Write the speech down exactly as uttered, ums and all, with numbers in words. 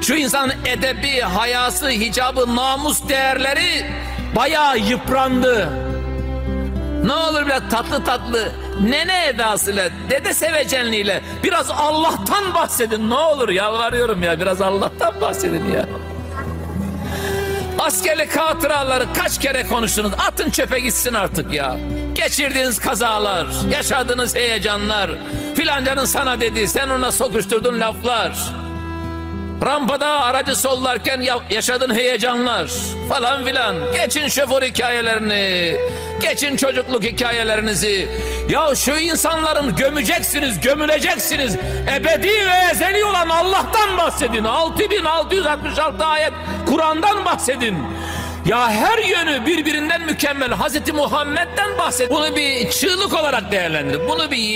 Şu insanın edebi, hayası, hicabı, namus değerleri bayağı yıprandı. Ne olur biraz tatlı tatlı nene edasıyla, dede sevecenliğiyle biraz Allah'tan bahsedin, ne olur, yalvarıyorum ya, biraz Allah'tan bahsedin ya. Askerlik hatıraları kaç kere konuştunuz, atın çöpe gitsin artık ya. Geçirdiğiniz kazalar, yaşadığınız heyecanlar, filancanın sana dediği, sen ona sokuşturduğun laflar, rampada aracı sollarken yaşadığın heyecanlar falan filan. Geçin şoför hikayelerini, geçin çocukluk hikayelerinizi. Ya şu insanların gömeceksiniz, gömüleceksiniz. Ebedi ve ezeli olan Allah'tan bahsedin. altı bin altı yüz altmış altı ayet Kur'an'dan bahsedin. Ya her yönü birbirinden mükemmel Hazreti Muhammed'den bahsedin. Bunu bir çığlık olarak değerlendirin. Bunu bir